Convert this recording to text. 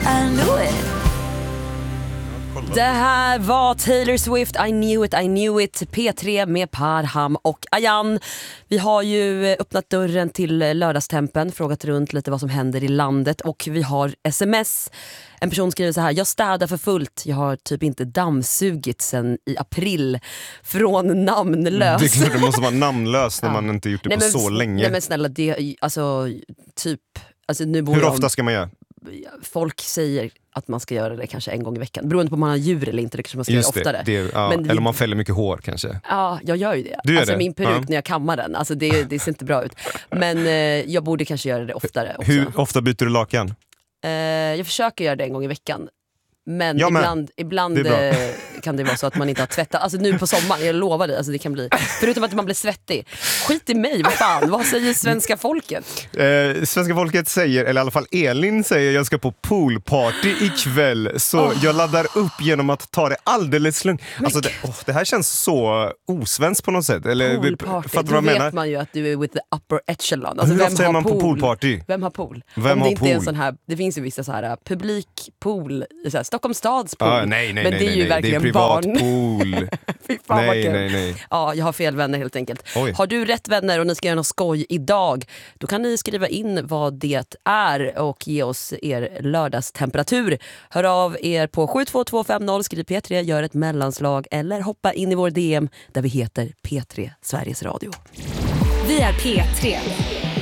I knew it. Det här var Taylor Swift, I knew it, P3 med Parham och Ayan. Vi har ju öppnat dörren till lördagstempen, frågat runt lite vad som händer i landet och vi har sms. En person skriver så här: jag städar för fullt, jag har typ inte dammsugit sen i april. Från namnlös. Det är klart, det måste vara namnlös när man inte gjort det på så länge. Nej men snälla, det, alltså typ alltså, nu hur ofta ska man göra? Folk säger att man ska göra det kanske en gång i veckan. Beroende på om man har djur eller inte, det kanske man ska just göra oftare. Men eller om man fäller mycket hår kanske. Ja, jag gör ju det. Du gör alltså det? Min peruk när jag kammar den, alltså det ser inte bra ut. Men jag borde kanske göra det oftare också. Hur ofta byter du lakan? Jag försöker göra det en gång i veckan. Men ibland kan det vara så att man inte har tvättat. Alltså nu på sommaren, jag lovar dig, alltså det kan bli. Förutom att man blir svettig. Skit i mig, vad fan, vad säger svenska folket? Svenska folket säger, eller i alla fall Elin säger, jag ska på poolparty ikväll. Så jag laddar upp genom att ta det alldeles lugnt. Alltså det här känns så osvenskt på något sätt. Eller, poolparty, då vet man ju att du är with the upper echelon. Alltså, hur ofta är man på poolparty? Vem har pool? Vem om det har inte pool? är en sån här, det finns ju vissa så här publikpool, så här, Stockholms stads pool. Nej, men det är ju verkligen det är privat barn. pool. Fy fan, nej. Ja, jag har fel vänner helt enkelt. Oj. Har du rätt vänner och ni ska göra något skoj idag, då kan ni skriva in vad det är och ge oss er lördagstemperatur. Hör av er på 72250, skriv P3, gör ett mellanslag eller hoppa in i vår DM där vi heter P3 Sveriges Radio. Vi är P3.